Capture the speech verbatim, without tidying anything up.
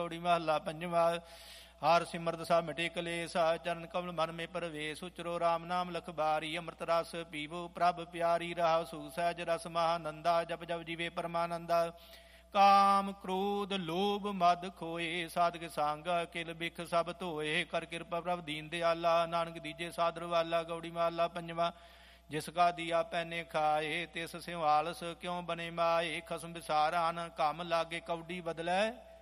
ਗੌੜੀ ਮਹੱਲਾ ਪੰਜਵਾ। ਹਰ ਸਿਮਰਤ ਸਭ ਮਿਟੇ ਕਲੇਸ਼, ਚਰਨ ਕਮਲ ਮਨ ਮੇ ਪ੍ਰਵੇਸ਼। ਉਚਰੋ ਰਾਮ ਨਾਮ ਲਖਬਾਰੀ, ਅੰਮ੍ਰਿਤ ਰਸ ਪੀਵੋ ਪ੍ਰਭ ਪਿਆਰੀ। ਰਹਾਉ ਸੂ ਸਹਿਜ ਰਸ ਮਹਾਨੰਦਾ, ਜਪ ਜਪ ਜੀਵੇ ਪਰਮਾਨੰਦਾ। ਕਾਮ ਕ੍ਰੋਧ ਲੋਭ ਮਦ ਖੋਏ, ਸਾਧਕ ਸੰਗ ਕਿਲ ਬਿਖ ਸਭ ਧੋਏ। ਕਰ ਕਿਰਪਾ ਪ੍ਰਭ ਦੀਨ ਦਿਆਲਾ, ਨਾਨਕ ਦੀਜੇ ਸਾਦਰ ਵਾਲਾ। ਗੌੜੀ ਮਹੱਲਾ ਪੰਜਵਾ। ਜਿਸ ਕਾ ਦੀਆ ਪੈਨੇ ਖਾਏ, ਤਿਸ ਸਿਉ ਆਲਸ ਕਿਉ ਬਨੇ ਮਾਏ। ਖਸਮ ਵਿਸਾਰਾਨ ਕੰਮ ਲਾਗੇ, ਕੌਡੀ ਬਦਲੇ